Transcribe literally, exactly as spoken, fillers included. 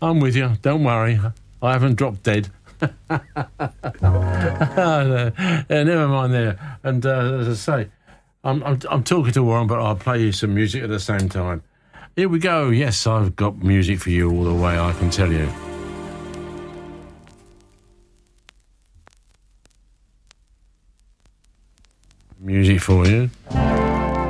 I'm with you. Don't worry. I haven't dropped dead. uh, never mind there. And uh, as I say, I'm, I'm I'm talking to Warren, but I'll play you some music at the same time. Here we go. Yes, I've got music for you all the way, I can tell you. Music for you.